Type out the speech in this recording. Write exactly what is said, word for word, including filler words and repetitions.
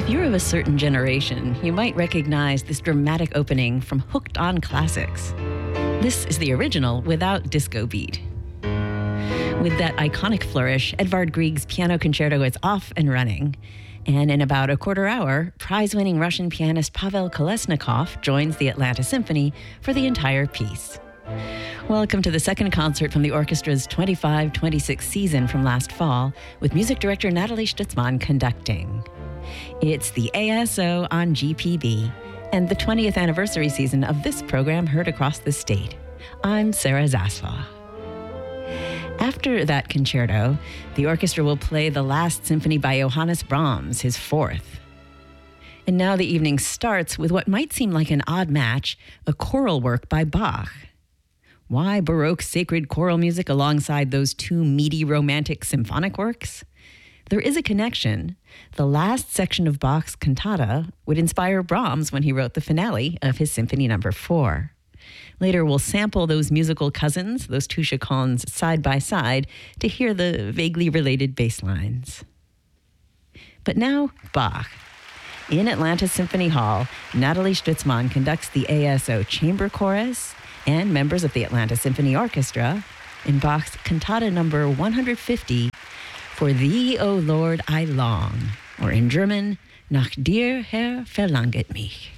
If you're of a certain generation, you might recognize this dramatic opening from Hooked on Classics. This is the original without disco beat. With that iconic flourish, Edvard Grieg's piano concerto is off and running. And in about a quarter hour, prize-winning Russian pianist Pavel Kolesnikov joins the Atlanta Symphony for the entire piece. Welcome to the second concert from the orchestra's twenty-five twenty-six season from last fall, with music director Natalie Stutzman conducting. It's the A S O on G P B and the twentieth anniversary season of this program heard across the state. I'm Sarah Zaslow. After that concerto, the orchestra will play the last symphony by Johannes Brahms, his fourth. And now the evening starts with what might seem like an odd match, a choral work by Bach. Why Baroque sacred choral music alongside those two meaty romantic symphonic works? There is a connection. The last section of Bach's cantata would inspire Brahms when he wrote the finale of his Symphony Number Four. Later, we'll sample those musical cousins, those two chaconnes, side by side to hear the vaguely related bass lines. But now, Bach. In Atlanta Symphony Hall, Natalie Stutzman conducts the A S O Chamber Chorus and members of the Atlanta Symphony Orchestra in Bach's Cantata Number one hundred fifty, For Thee, O Lord, I Long, or in German, Nach dir, Herr, verlanget mich.